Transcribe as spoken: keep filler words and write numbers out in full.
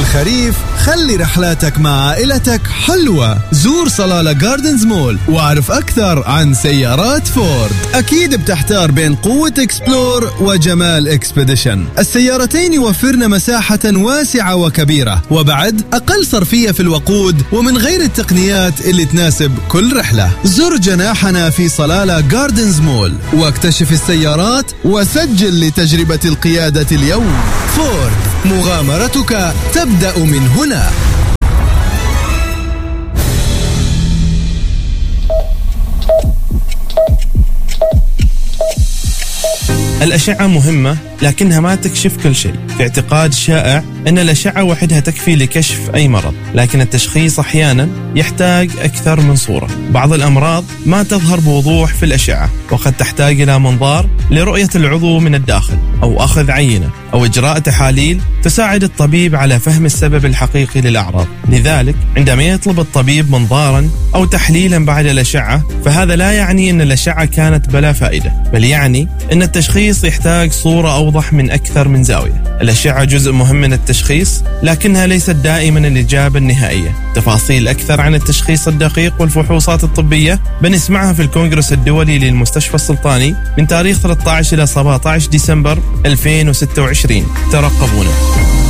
الخريف خلي رحلاتك مع عائلتك حلوة. زور صلالة جاردنز مول واعرف أكثر عن سيارات فورد. أكيد بتحتار بين قوة إكسبلور وجمال إكسبيديشن. السيارتين يوفرن مساحة واسعة وكبيرة، وبعد أقل صرفية في الوقود، ومن غير التقنيات اللي تناسب كل رحلة. زر جناحنا في صلالة جاردنز مول واكتشف السيارات وسجل لتجربة القيادة اليوم. فورد، مغامرتك تبدأ من هنا. الأشعة مهمة لكنها ما تكشف كل شيء. في اعتقاد شائع أن الأشعة وحدها تكفي لكشف أي مرض، لكن التشخيص أحيانا يحتاج أكثر من صورة. بعض الأمراض ما تظهر بوضوح في الأشعة، وقد تحتاج إلى منظار لرؤية العضو من الداخل، أو أخذ عينة، أو إجراء تحاليل تساعد الطبيب على فهم السبب الحقيقي للأعراض. لذلك عندما يطلب الطبيب منظارا أو تحليلا بعد الأشعة، فهذا لا يعني أن الأشعة كانت بلا فائدة، بل يعني أن التشخيص يحتاج صورة أوضح من أكثر من زاوية. الأشعة جزء مهم من التشخيص، لكنها ليست دائما الإجابة النهائية. تفاصيل أكثر عن التشخيص الدقيق والفحوصات الطبية بنسمعها في الكونغرس الدولي للمستشفى السلطاني من تاريخ ثلاثة عشر إلى سبعة عشر ديسمبر ألفين وستة وعشرين. ترقبونا.